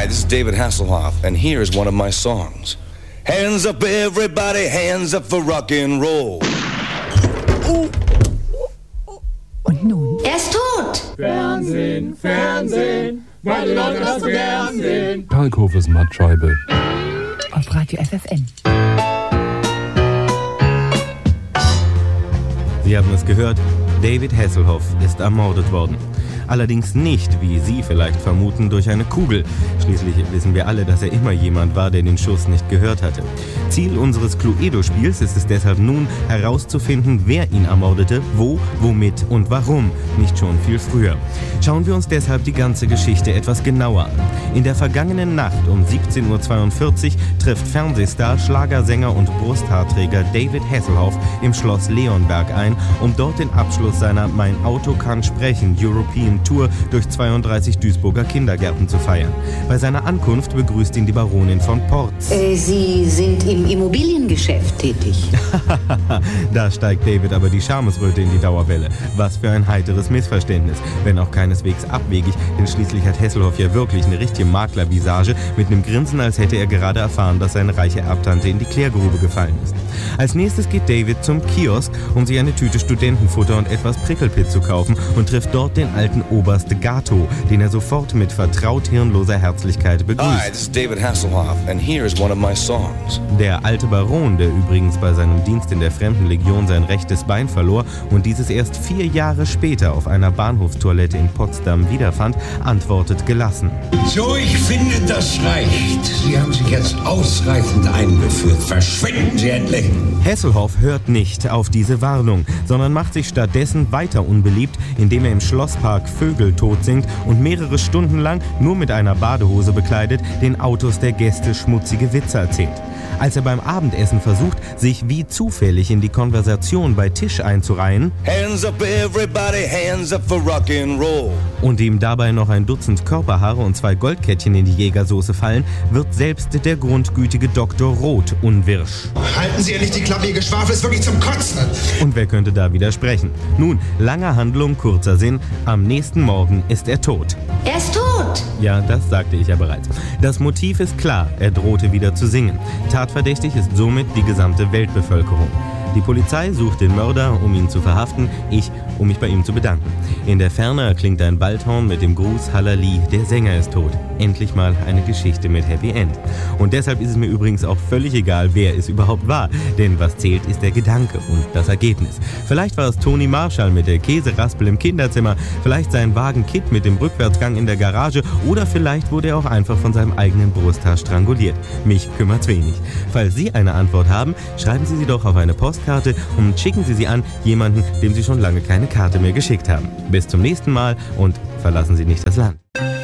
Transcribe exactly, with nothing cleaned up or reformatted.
Hi, this is David Hasselhoff, and here's one of my songs. Hands up everybody, hands up for rock and roll. Und nun? Er ist tot! Fernsehen, Fernsehen, weil die Leute das so gern sehen. Kalkhofes Mattscheibe. Auf Radio F F N. Sie haben es gehört, David Hasselhoff ist ermordet worden. Allerdings nicht, wie Sie vielleicht vermuten, durch eine Kugel. Schließlich wissen wir alle, dass er immer jemand war, der den Schuss nicht gehört hatte. Ziel unseres Cluedo-Spiels ist es deshalb nun, herauszufinden, wer ihn ermordete, wo, womit und warum, nicht schon viel früher. Schauen wir uns deshalb die ganze Geschichte etwas genauer an. In der vergangenen Nacht um siebzehn Uhr zweiundvierzig trifft Fernsehstar, Schlagersänger und Brusthaarträger David Hasselhoff im Schloss Leonberg ein, um dort den Abschluss seiner Mein Auto kann sprechen European Tour durch zweiunddreißig Duisburger Kindergärten zu feiern. Bei seiner Ankunft begrüßt ihn die Baronin von Porz. Äh, Sie sind im Immobiliengeschäft tätig. Da steigt David aber die Schamesröte in die Dauerwelle. Was für ein heiteres Missverständnis, wenn auch keineswegs abwegig, denn schließlich hat Hasselhoff ja wirklich eine richtige Maklervisage mit einem Grinsen, als hätte er gerade erfahren, dass seine reiche Erbtante in die Klärgrube gefallen ist. Als nächstes geht David zum Kiosk, um sich eine Tüte Studentenfutter und etwas Prickelpit zu kaufen und trifft dort den alten Oberst Gato, den er sofort mit vertraut hirnloser Herzlichkeit begrüßt. Hi, this is David Hasselhoff, and here's one of my songs. Der alte Baron, der übrigens bei seinem Dienst in der Fremdenlegion sein rechtes Bein verlor und dieses erst vier Jahre später auf einer Bahnhofstoilette in Potsdam wiederfand, antwortet gelassen. So, ich finde, das reicht. Sie haben sich jetzt ausreichend eingeführt. Verschwinden Sie endlich! Hasselhoff hört nicht auf diese Warnung, sondern macht sich stattdessen weiter unbeliebt, indem er im Schlosspark Vögel tot singt und mehrere Stunden lang, nur mit einer Badehose bekleidet, den Autos der Gäste schmutzige Witze erzählt. Als er beim Abendessen versucht, sich wie zufällig in die Konversation bei Tisch einzureihen Hands up everybody, hands up for rock and roll. Und ihm dabei noch ein Dutzend Körperhaare und zwei Goldkettchen in die Jägersoße fallen, wird selbst der grundgütige Doktor Roth unwirsch. Halten Sie endlich die Klappe, Ihr Geschwafel ist wirklich zum Kotzen. Und wer könnte da widersprechen? Nun, lange Handlung, kurzer Sinn, am nächsten Morgen ist er tot. Er ist tot! Ja, das sagte ich ja bereits. Das Motiv ist klar, er drohte wieder zu singen. Tatverdächtig ist somit die gesamte Weltbevölkerung. Die Polizei sucht den Mörder, um ihn zu verhaften, ich, um mich bei ihm zu bedanken. In der Ferne erklingt ein Waldhorn mit dem Gruß Hallali, der Sänger ist tot. Endlich mal eine Geschichte mit Happy End. Und deshalb ist es mir übrigens auch völlig egal, wer es überhaupt war. Denn was zählt, ist der Gedanke und das Ergebnis. Vielleicht war es Toni Marshall mit der Käseraspel im Kinderzimmer, vielleicht sein Wagen Kit mit dem Rückwärtsgang in der Garage oder vielleicht wurde er auch einfach von seinem eigenen Brusthaar stranguliert. Mich kümmert's wenig. Falls Sie eine Antwort haben, schreiben Sie sie doch auf eine Postkarte und schicken Sie sie an jemanden, dem Sie schon lange keine Karte mehr geschickt haben. Bis zum nächsten Mal und verlassen Sie nicht das Land.